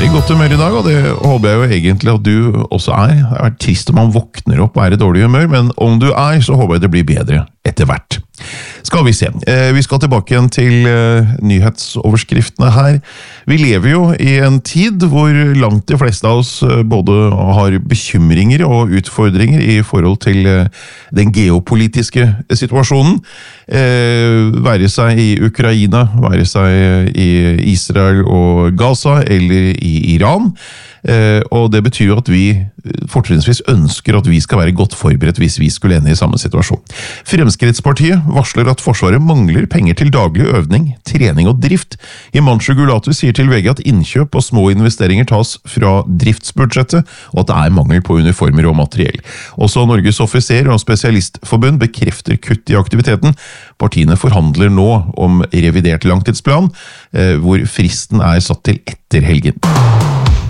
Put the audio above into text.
I godt humør I dag, og det håper jeg jo egentlig at du også Det vært trist om man våkner opp og I dårlig humør, men om du så håper jeg det blir bedre etter hvert. Skal vi se. Vi skal tilbake igjen til nyhetsoverskriftene her. Vi lever jo I en tid hvor langt de fleste av oss både har bekymringer og utfordringer I forhold til den geopolitiske situasjonen. Være seg I Ukraina, være seg I Israel og Gaza eller I Iran. Og det betyr jo at vi fortrinnsvis ønsker at vi skal være godt forberedt hvis vi skulle ende I samme situasjon. Fremskrittspartiet varsler at Forsvaret mangler penger til daglig øvning, trening og drift. Himanshu Gulati sier til VG at innkjøp og små investeringer tas fra driftsbudsjettet, og at det mangel på uniformer og materiell. Også Norges offiser- og spesialistforbund bekrefter kutt I aktiviteten. Partiene forhandler nå om revidert langtidsplan, hvor fristen satt til etter helgen.